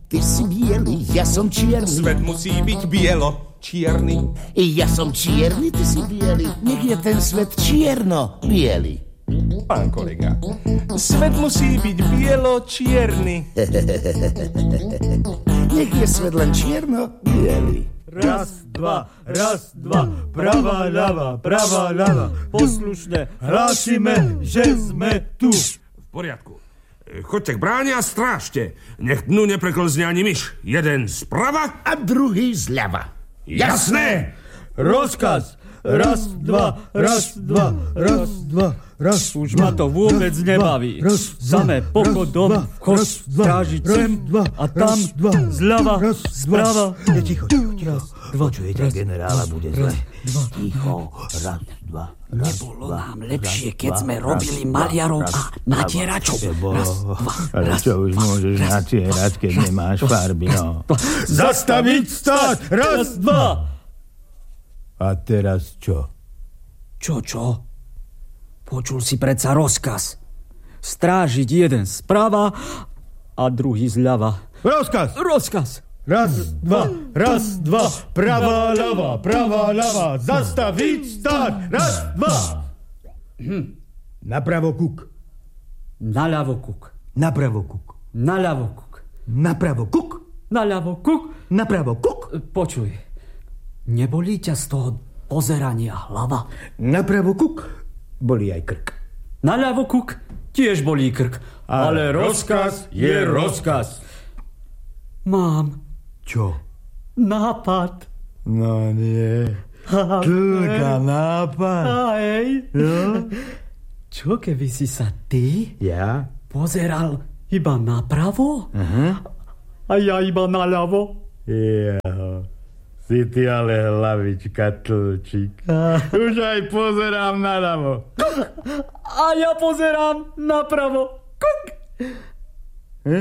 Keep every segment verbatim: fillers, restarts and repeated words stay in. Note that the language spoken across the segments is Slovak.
Ty si biely, ja som čierny. Svet musí byť bielo, čierny. Ja som čierny, ty si biely. Nech je ten svet čierno, biely. Pán kolega, svet musí byť bielo, čierny. Nech je svet len čierno, biely. Raz, dva, raz, dva, pravá, ľava, pravá, ľava. Poslušne hlásime, že sme tu. V poriadku. Choďte k bráne a strážte. Nech dnu nepreklzne ani myš. Jeden zprava a druhý zľava. Jasné! Rozkaz. Raz, dva, raz, dva, raz, dva, raz. Už ma to vôbec nebaví. Samé pochodom, chod strážiť sem a tam, zľava, sprava. Ticho, ticho, ticho. Počujete, generála bude zle. Ticho, raz, dva. Nebolo nám lepšie, keď sme robili maliarov a natieračov. Raz, dva, ale raz, čo už môžeš natierať, keď nemáš farby, no. Zastaviť, stáť, raz, dva. A teraz čo? Čo, čo? Počul si predsa rozkaz. Strážiť jeden sprava a druhý zľava. Rozkaz! Rozkaz! Raz, dva, raz, dva, pravá, ľava, pravá, ľava, zastaviť, stáť, raz, dva. Hm. Napravo kuk. Naľavo kuk. Napravo kuk. Naľavo kuk. Napravo kuk. Naľavo kuk. Napravo kuk. Počuj, nebolí ťa z toho pozerania hlava? Napravo kuk. Bolí aj krk. Naľavo kuk. Tiež bolí krk. Ale rozkaz je rozkaz. Mám. Čo? Nápad. No nie. Tlka nápad. Hej. No? Čo keby si sa ty Ja? pozeral iba napravo? Aha. A ja iba naľavo? Jeho. Si ty ale hlavička tlčík. Už aj pozerám naľavo. A ja pozerám napravo. Kuk. He?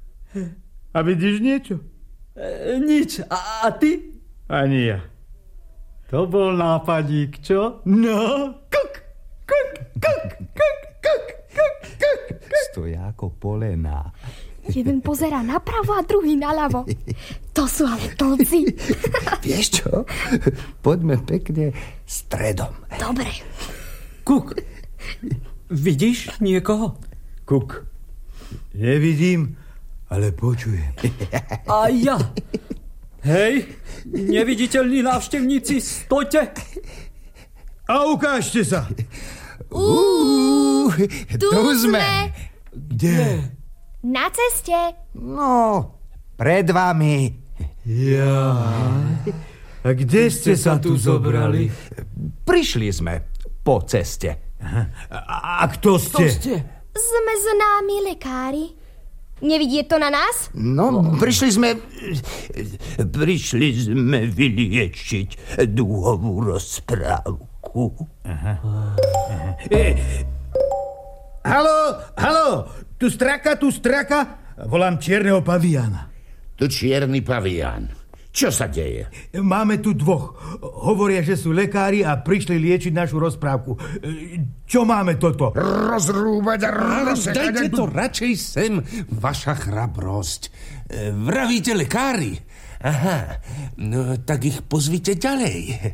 A vidíš niečo? E, nič. A, a ty? Ani ja. To bol nápadík, čo? No. Kuk. Kuk. Kuk. Kuk. Kuk. Kuk. Kuk. Stoja ako polená. Jeden pozerá napravo a druhý naľavo. To sú ale tlci. Vieš čo? Poďme pekne stredom. Dobre. Kuk. Vidíš niekoho? Kuk. Nevidím, ale počujem. A ja. Hej, neviditeľní návštevníci, stojte. A ukážte sa. Uú, Tu sme. Kde? Na ceste. No, pred vami. Ja. A kde ste sa tu zobrali? Prišli sme po ceste. A, a kto ste? Kto ste? Sme známi lekári. Nevidie to na nás? No, prišli sme... Prišli sme vyliečiť dúhovú rozprávku. Aha. Aha. E, halo, halo, tu straka, tu straka. Volám čierneho paviána. Tu čierny pavián. Čo sa deje? Máme tu dvoch. Hovoria, že sú lekári a prišli liečiť našu rozprávku. Čo máme toto? Rozrúbať a rozsekať. Dajte to radšej sem, vaša chrabrosť. Vravíte lekári? Aha, no tak ich pozvite ďalej.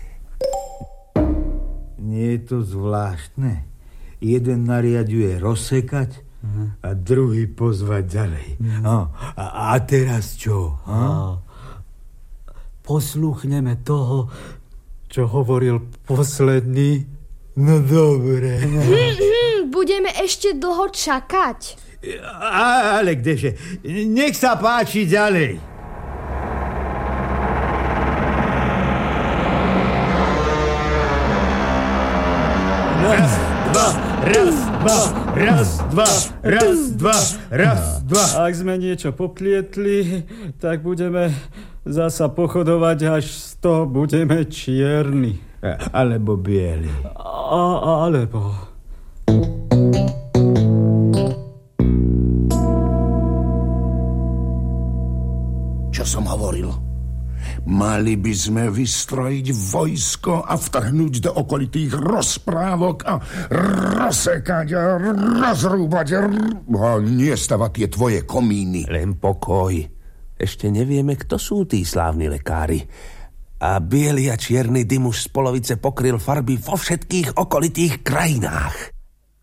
Nie je to zvláštne. Jeden nariaduje rozsekať a druhý pozvať ďalej. No, a, a teraz čo? Ha? Posluchneme toho, čo hovoril posledný. No dobre. Hm, hm, budeme ešte dlho čakať. A, ale kdeže? Nech sa páči ďalej. Raz, dva, raz, dva, raz, dva, raz, dva, raz, dva. Ak sme niečo poplietli, tak budeme zasa pochodovať, až z toho budeme čierni. Alebo bieli. A, alebo... Čo som hovoril? Mali by sme vystrojiť vojsko a vtrhnúť do okolitých rozprávok a rozsekať a rozrúbať a nie stavať tie tvoje komíny. Len pokoj. Ešte nevieme, kto sú tí slávni lekári. A biely a čierny dym už z polovice pokryl farby vo všetkých okolitých krajinách.